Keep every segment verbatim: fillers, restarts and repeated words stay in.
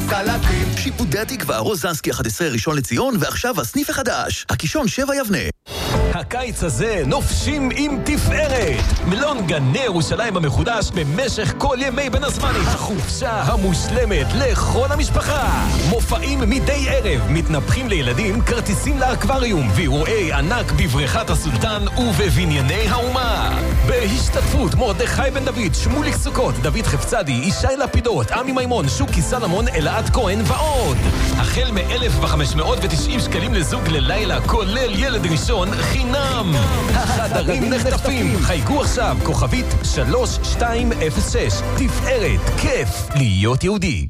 קלקים. שיפודי התקווה, רוזנסקי אחת עשרה ראשון לציון, ועכשיו הסניף החדש, הקישון שבע יבנה. הקיץ הזה נופשים עם תפארת. מלון גני ירושלים המחודש במשך כל ימי בין הזמנים. החופשה המושלמת לכל המשפחה. מופעים מדי ערב, מתנפחים לילדים, כרטיסים לאקווריום, ואירועי ענק בבריכת הסולטן ובבנייני האומה. בהשתתפות מרדכי בן דוד, שמוליק סוכות, דוד חפצדי, ישי לפידות, עמי מימון, שוקי סלמון, אלעד כהן ועוד. החל מ-אלף וחמש מאות ותשעים שקלים לזוג ללילה, כולל ילד ראשון חינם. החדרים נחטפים. חייגו עכשיו, כוכבית שלוש שתיים אפס שש. תפארת, כיף להיות יהודי.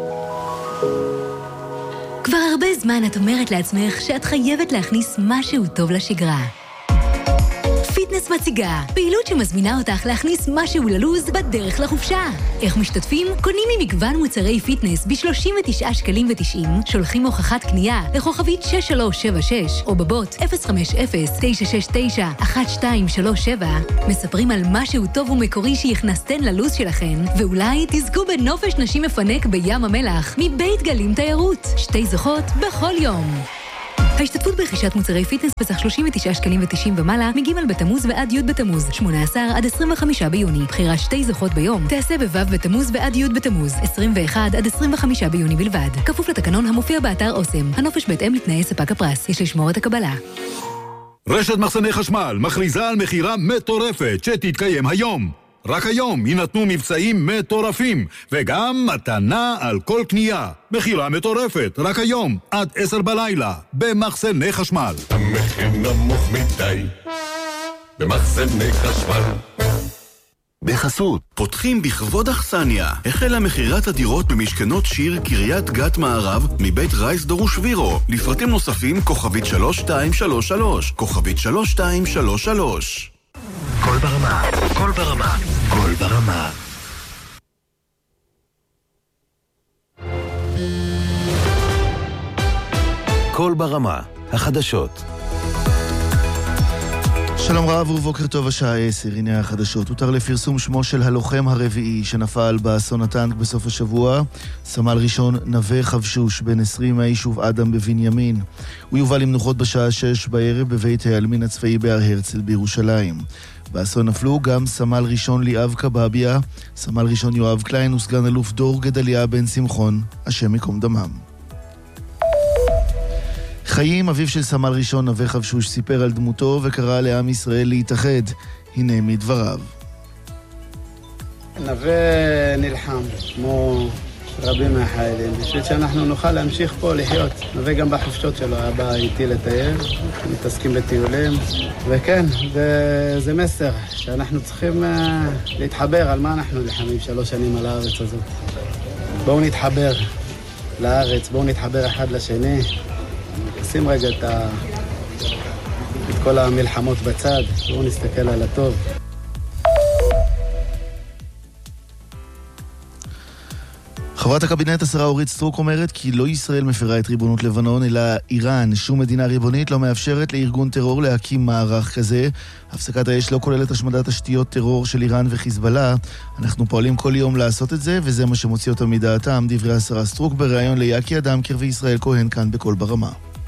כבר הרבה זמן את אומרת לעצמך שאת חייבת להכניס משהו טוב לשגרה. פיטנס מציגה, פעילות שמזמינה אותך להכניס משהו ללוז בדרך לחופשה. איך משתתפים? קונים ממגוון מוצרי פיטנס ב-שלושים ותשעה שקלים ותשעים, שולחים הוכחת קנייה לכוכבית שש שלוש שבע שש או בבוט אפס חמש אפס תשע שש תשע אחת שתיים שלוש שבע, מספרים על משהו טוב ומקורי שהכנסתן ללוז שלכן, ואולי תזכו בנופש נשים מפנק בים המלח מבית גלים תיירות. שתי זוכות בכל יום. ההשתתפות ברכישת מוצרי פיטנס בסך שלושים ותשעה שקלים ותשעים ומעלה מגימל בתמוז ועד י' בתמוז, שמונה עשר עד עשרים וחמישה ביוני. בחירת שתי זוכות ביום תעשה בו' בתמוז ועד י' בתמוז, עשרים ואחד עד עשרים וחמישה ביוני בלבד. כפוף לתקנון המופיע באתר אוסם. הנופש בהתאם לתנאי ספק הפרס. יש לשמור את הקבלה. רשת מחסני חשמל מכריזה על מחירה מטורפת שתתקיים היום. רק היום יינתנו מבצעים מטורפים, וגם מתנה על כל קנייה. מחירה מטורפת, רק היום, עד עשר בלילה, במחסני חשמל. המחיר נמוך מדי, במחסני חשמל. בחסות, פותחים בכבוד אכסניה. החלה מחירת הדירות במשכנות שיר קריית גת מערב מבית רייס דרוש וירו. לפרטים נוספים כוכבית שלוש שתיים שלוש שלוש, כוכבית שלוש שתיים שלוש שלוש. כל ברמה, כל ברמה, כל ברמה. כל ברמה, החדשות. שלום רב ובוקר טוב, השעה עשר, הנה החדשות. הותר לפרסום שמו של הלוחם הרביעי שנפל באסון הטנק בסוף השבוע, סמל ראשון נווה חבשוש, בן עשרים מהיישוב אדם בבנימין. הוא יובא למנוחות בשעה שש בערב בבית העלמין הצבאי בהר הרצל בירושלים. באסון נפלו גם סמל ראשון ליאב קבביה, סמל ראשון יואב קליין וסגן אלוף דור גדליה בן שמחון, השם יקום דמם. חיים, אביו של סמל ראשון נווה חבשוש, סיפר על דמותו וקרא לעם ישראל להתאחד. הנה מדבריו. נווה נלחם, כמו רבים מהחיילים, בשביל שאנחנו נוכל להמשיך פה לחיות. נווה גם בחופשות שלו היה בא איתי לטייל, מתעסקים בטיולים, וכן, זה מסר שאנחנו צריכים להתחבר על מה אנחנו נלחמים שלוש שנים על הארץ הזאת. בואו נתחבר לארץ, בואו נתחבר אחד לשני. שים רגע את, ה... את כל המלחמות בצד, בואו נסתכל על הטוב. חברת הקבינט השרה אורית סטרוק אומרת כי לא ישראל מפרה את ריבונות לבנון, אלא איראן. שום מדינה ריבונית לא מאפשרת לארגון טרור להקים מערך כזה. הפסקת האש לא כוללת השמדת תשתיות טרור של איראן וחיזבאללה. אנחנו פועלים כל יום לעשות את זה, וזה מה שמוציא אותם מדעתם, דברי השרה סטרוק בריאיון ליאקי אדמקר וישראל כהן כאן בכל ברמה.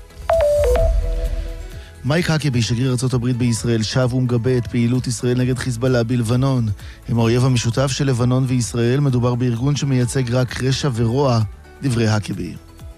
מייק הקבי, שגריר ארצות הברית בישראל, שב ומגבה את פעילות ישראל נגד חיזבאללה בלבנון. הם האויב המשותף של לבנון וישראל, מדובר בארגון שמייצג רק רשע ורוע, דברי הקבי.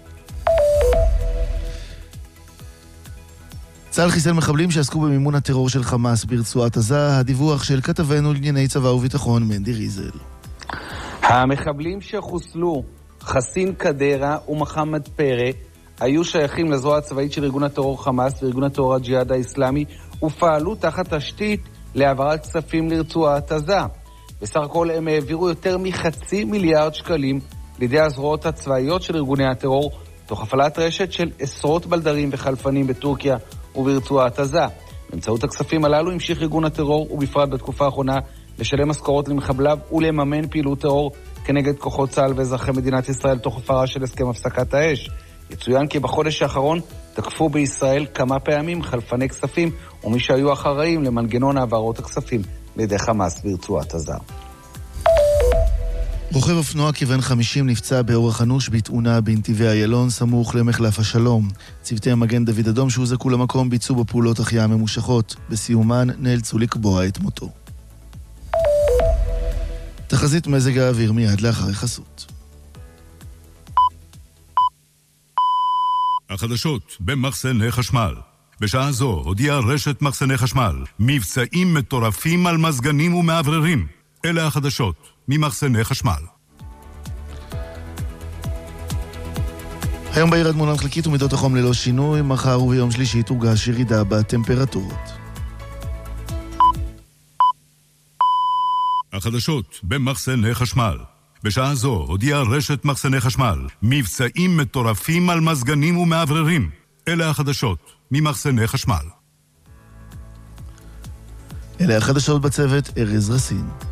צה"ל חיסל מחבלים שעסקו במימון הטרור של חמאס ברצועת עזה. הדיווח של כתבנו לענייני צבא וביטחון מנדי ריזל. המחבלים שחוסלו, חסין קדרה ומחמד פרא, היו שייכים לזרוע הצבאית של ארגון הטרור חמאס וארגון הטרור הג'יהאד האסלאמי, ופעלו תחת תשתית להעברת כספים לרצועת עזה. בסך הכל הם העבירו יותר מחצי מיליארד שקלים לידי הזרועות הצבאיות של ארגוני הטרור, תוך הפעלת רשת של עשרות בלדרים וחלפנים בטורקיה וברצועת עזה. באמצעות הכספים הללו המשיך ארגון הטרור, ובפרט בתקופה האחרונה, לשלם משכורות למחבליו ולממן פעילות טרור כנגד כוחות צה"ל ואזרחי מדינת ישראל תוך הפרה של הסכם הפסקת האש. יצוין כי בחודש האחרון תקפו בישראל כמה פעמים חלפני כספים ומי שהיו אחראים למנגנון העברות הכספים לידי חמאס ברצועת עזה. רוכב אופנוע כבן חמישים נפצע באורח אנוש בתאונה בנתיבי איילון סמוך למחלף השלום. צוותי המגן דוד אדום שהוזעקו למקום ביצעו בפעולות החייאה ממושכות. בסיומן נאלצו לקבוע את מותו. תחזית מזג האוויר מיד לאחרי חסות. החדשות במחסני חשמל. בשעה זו הודיעה רשת מחסני חשמל מבצעים מטורפים על מזגנים ומעבררים. אלה החדשות ממחסני חשמל. היום בעיר תמונה חלקית ומידות החום ללא שינוי. מחר וביום שלישי תורגש ירידה בטמפרטורות. החדשות במחסני חשמל. בשעה זו הודיעה רשת מחסני חשמל מבצעים מטורפים על מזגנים ומעבררים. אלה החדשות ממחסני חשמל. אלה החדשות בצוות ארז רסין.